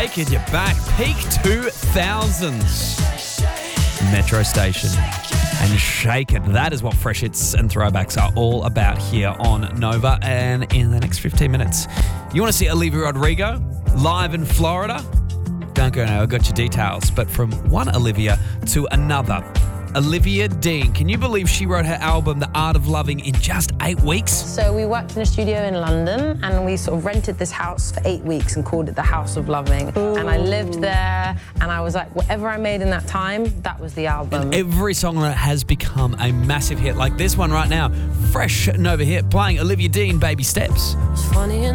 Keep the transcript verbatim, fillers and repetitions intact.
Taking you back. Peak two thousands. Metro Station. And Shake It. That is what Fresh Hits and Throwbacks are all about here on Nova. And in the next fifteen minutes, you want to see Olivia Rodrigo live in Florida? Don't go now, I've got your details. But from one Olivia to another, Olivia Dean. Can you believe she wrote her album, The Art of Loving, in just eight weeks? So we worked in a studio in London and we sort of rented this house for eight weeks and called it The House of Loving. Ooh. And I lived there and I was like, whatever I made in that time, that was the album. And every song on it has become a massive hit, like this one right now. Fresh Nova hit, playing Olivia Dean, Baby Steps. It's funny